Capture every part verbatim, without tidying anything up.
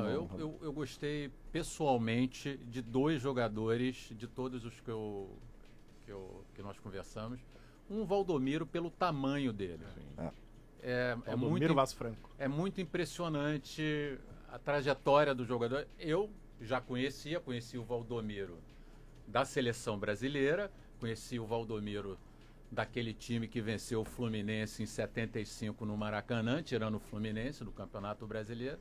Não, eu, eu, eu gostei pessoalmente de dois jogadores, de todos os que, eu, que, eu, que nós conversamos. Um Valdomiro pelo tamanho dele. É. É, é, Valdomiro muito, Vaz Franco. é muito impressionante a trajetória do jogador. Eu já conhecia, conheci o Valdomiro da seleção brasileira, conheci o Valdomiro daquele time que venceu o Fluminense em setenta e cinco no Maracanã, tirando o Fluminense do Campeonato Brasileiro.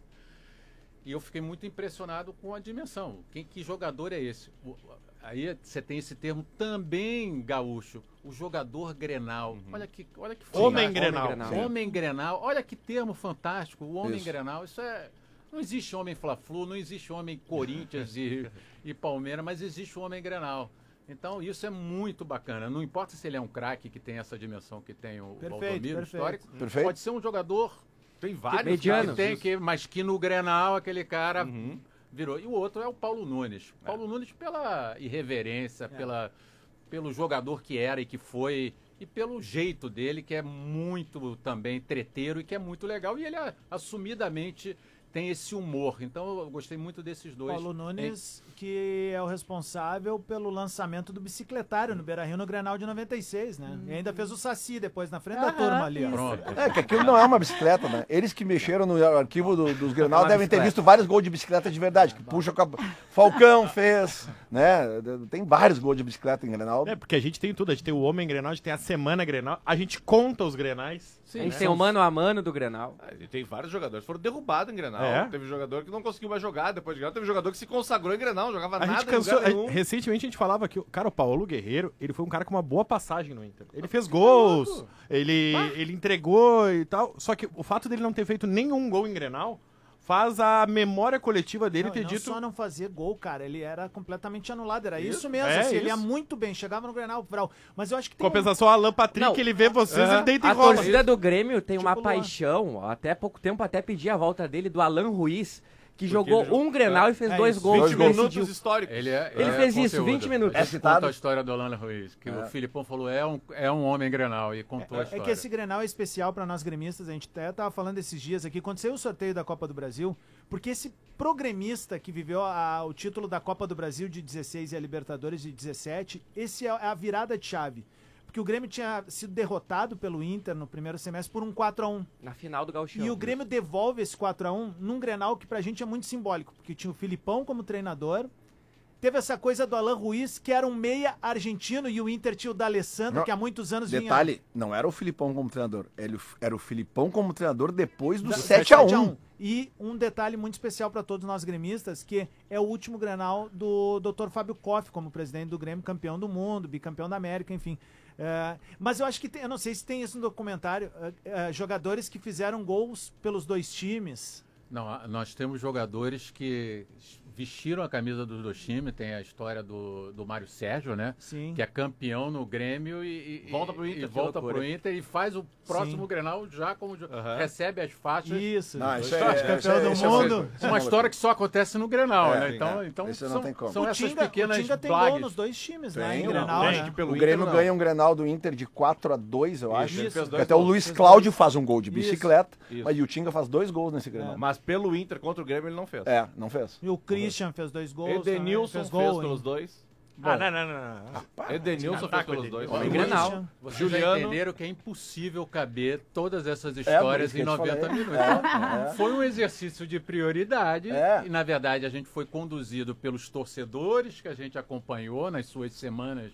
E eu fiquei muito impressionado com a dimensão. Quem, que jogador é esse? O, aí você tem esse termo também gaúcho, o jogador Grenal. Uhum. Olha que, olha que Homem fantástico. Grenal. Homem Grenal. Homem Grenal. Olha que termo fantástico, o Homem isso. Grenal. Isso é... Não existe homem Fla-Flu, não existe homem Corinthians e, e Palmeiras, mas existe o Homem Grenal. Então, isso é muito bacana. Não importa se ele é um craque que tem essa dimensão que tem o perfeito, Valdomiro perfeito. histórico. Perfeito. Pode ser um jogador... Tem vários. Medianos. Que tem, que, mas que no Grenal aquele cara uhum. virou. E o outro é o Paulo Nunes. É. Paulo Nunes pela irreverência, é. pela, pelo jogador que era e que foi... E pelo jeito dele, que é muito também treteiro e que é muito legal. E ele assumidamente... tem esse humor. Então eu gostei muito desses dois. Paulo Nunes, é. que é o responsável pelo lançamento do bicicletário no Beira-Rio no Grenal de noventa e seis, né? Hum. E ainda fez o Saci depois na frente ah, da turma ali. Ó. É, que aquilo não é uma bicicleta, né? Eles que mexeram no arquivo do, dos Grenal é devem bicicleta. ter visto vários gols de bicicleta de verdade, que puxa com a... Falcão fez, né? Tem vários gols de bicicleta em Grenal. É, porque a gente tem tudo, a gente tem o Homem Grenal, a gente tem a Semana Grenal, a gente conta os Grenais. Sim, a gente né? tem o mano a mano do Grenal. Ah, e tem vários jogadores que foram derrubados em Grenal. É. Teve jogador que não conseguiu mais jogar depois de Grenal. Teve jogador que se consagrou em Grenal, não jogava a nada gente cansou, em lugar nenhum. A, recentemente a gente falava que, cara, o Paulo Guerreiro, ele foi um cara com uma boa passagem no Inter. Ele fez gols, ele, ele entregou e tal. Só que o fato dele não ter feito nenhum gol em Grenal faz a memória coletiva dele não, ter não dito... Não só não fazia gol, cara, ele era completamente anulado, era isso, isso mesmo, é assim, isso. ele ia muito bem, chegava no Grenal, mas eu acho que tem compensação, um... Alan Patrick, não, ele vê vocês uh-huh. e deita e a rola. A torcida do Grêmio tem tipo uma Luan. paixão, até pouco tempo até pedi a volta dele, do Alan Ruiz, que Porque jogou um Grenal é, e fez é dois gols. vinte minutos históricos. Ele, é, ele é fez conteúdo. isso, vinte minutos. É citado a história do Alan Ruiz, que é. o Filipão falou, é um, é um homem Grenal, e contou é, a história. É que esse Grenal é especial para nós gremistas, a gente até tava falando esses dias aqui, quando saiu o sorteio da Copa do Brasil, porque esse progremista que viveu a, o título da Copa do Brasil de dezesseis e a Libertadores de dezessete, esse é a virada de chave. Porque o Grêmio tinha sido derrotado pelo Inter no primeiro semestre por um quatro a um. Na final do Gauchão. E o Grêmio devolve esse quatro a um num Grenal que pra gente é muito simbólico, porque tinha o Filipão como treinador, teve essa coisa do Alan Ruiz, que era um meia argentino, e o Inter tinha o D'Alessandro, não, que há muitos anos detalhe, vinha... Detalhe, não era o Filipão como treinador, ele era o Filipão como treinador depois do sete a um. E um detalhe muito especial para todos nós gremistas, que é o último Grenal do doutor Fábio Koff como presidente do Grêmio, campeão do mundo, bicampeão da América, enfim... Uh, mas eu acho que tem, eu não sei se tem isso no documentário, uh, uh, jogadores que fizeram gols pelos dois times. Não, nós temos jogadores que vestiram a camisa dos dois times, tem a história do, do Mário Sérgio, né? Sim. Que é campeão no Grêmio e, e volta pro Inter, e volta pro Inter e faz o próximo Sim. Grenal já como uh-huh. recebe as faixas. Isso. Não, isso é, campeão isso é, do isso mundo. É uma história que só acontece no Grenal, é, né? Então, é. então isso são, não tem como. são o essas Tinga, pequenas o Tinga tem blagues. gol nos dois times, tem, né? Em não, Grenal, tem, né? pelo o Grêmio Inter, ganha um Grenal do Inter de quatro a dois, eu acho. Isso. Até gols, o Luiz Cláudio dois. faz um gol de bicicleta, isso. mas o Tinga faz dois gols nesse Grenal. É. Mas pelo Inter contra o Grêmio ele não fez. É, não fez. E o Christian fez dois gols. Edenilson fez, fez gol, pelos dois. Bom, ah, não, não, não. não. Edenilson fez pelos dois. Homem Grenal. Vocês Juliano... já entenderam que é impossível caber todas essas histórias é, em noventa minutos. É, é. Foi um exercício de prioridade é. e, na verdade, a gente foi conduzido pelos torcedores que a gente acompanhou nas suas semanas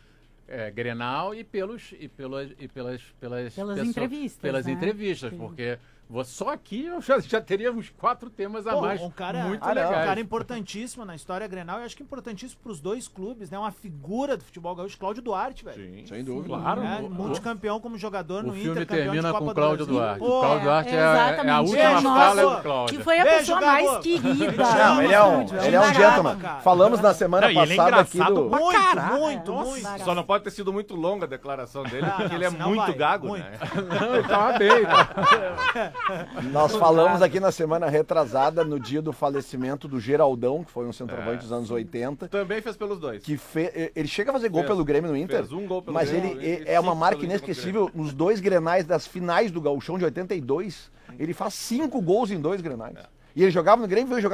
é, Grenal e, pelos, e, pelas, e pelas, pelas, pelas pessoas, entrevistas. Pelas né? entrevistas, Sim. porque... Só aqui eu já, já teríamos quatro temas a Pô, mais um cara, muito ah, legais. Um cara importantíssimo na história Grenal, e acho que importantíssimo pros dois clubes, né? Uma figura do futebol gaúcho, Cláudio Duarte, velho. Sim, sem dúvida. Claro. É, multicampeão como jogador o no filme Inter, campeão termina de Copa com Cláudio do Brasil. Duarte. Pô, o Cláudio Duarte é, é, é a última Beijo, fala Gabo. do Cláudio. Que foi a Beijo, pessoa Gabo. mais querida. Não, ele é um, ele é um gentleman. Cara. Falamos na semana Não, passada é aqui do... Muito, Caralho, muito, nossa, muito. barato. Só não pode ter sido muito longa a declaração dele, Ah, porque não, ele é senão muito vai, gago, muito. né? Não, ele tava bem. Tá? Nós falamos aqui na semana retrasada, no dia do falecimento do Geraldão, que foi um centroavante É. dos anos oitenta. Também fez pelos dois. Que fe... Ele chega a fazer gol Fez. pelo Grêmio no Inter, Fez um gol pelo mas Grêmio, ele e é uma cinco marca pelo Inter contra o inesquecível nos dois Grenais das finais do Gauchão de oitenta e dois. Ele faz cinco gols em dois Grenais. É. E ele jogava no Grêmio, veio jogar